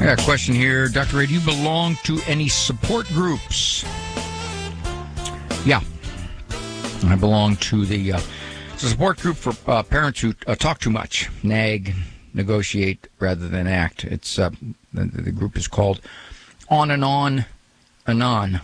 Yeah, question here. Dr. Ray, do you belong to any support groups? Yeah. I belong to it's a support group for parents who talk too much, nag, negotiate rather than act. It's the group is called On and On Anon.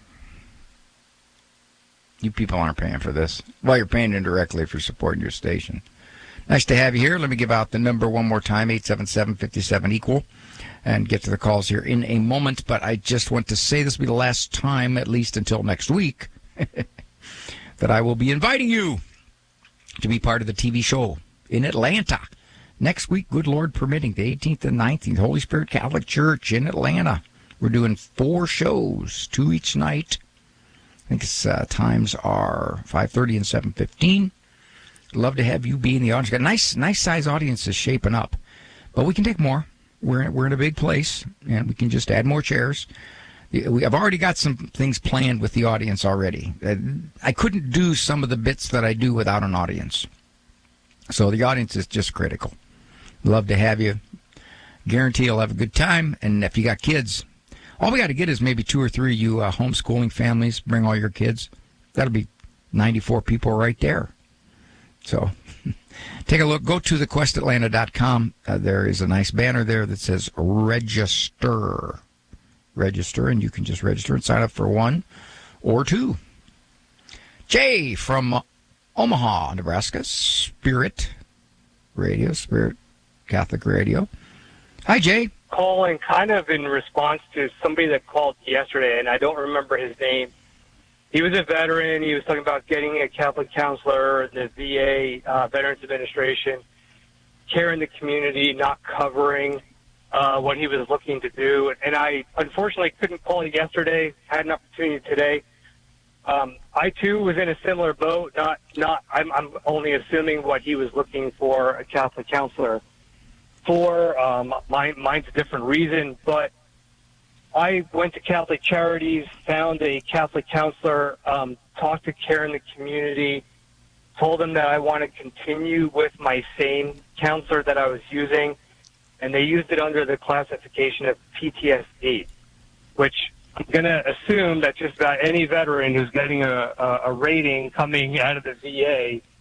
You people aren't paying for this. Well, you're paying indirectly for supporting your station. Nice to have you here. Let me give out the number one more time, 877-57-EQUAL, and get to the calls here in a moment. But I just want to say this will be the last time, at least until next week, that I will be inviting you to be part of the TV show in Atlanta. Next week, good Lord permitting, the 18th and 19th, Holy Spirit Catholic Church in Atlanta. We're doing 4 shows, 2 each night. I think its times are 5:30 and 7:15. Love to have you be in the audience. Got a nice size audience is shaping up, but we can take more. We're in a big place, and we can just add more chairs. I've already got some things planned with the audience already. I couldn't do some of the bits that I do without an audience, so the audience is just critical. Love to have you. Guarantee you'll have a good time, and if you got kids, all we got to get is maybe 2 or 3 of you homeschooling families. Bring all your kids. That'll be 94 people right there. So take a look. Go to thequestatlanta.com. There is a nice banner there that says register. Register, and you can just register and sign up for 1 or 2. Jay from Omaha, Nebraska, Spirit Catholic Radio. Hi, Jay. Calling kind of in response to somebody that called yesterday, and I don't remember his name. He was a veteran. He was talking about getting a Catholic counselor, the VA, Veterans Administration, care in the community, not covering what he was looking to do. And I unfortunately couldn't call yesterday. Had an opportunity today. I too was in a similar boat. I'm only assuming what he was looking for, a Catholic counselor for. Mine's a different reason, but I went to Catholic Charities, found a Catholic counselor, talked to Care in the Community, told them that I want to continue with my same counselor that I was using, and they used it under the classification of PTSD, which I'm going to assume that just about any veteran who's getting a rating coming out of the VA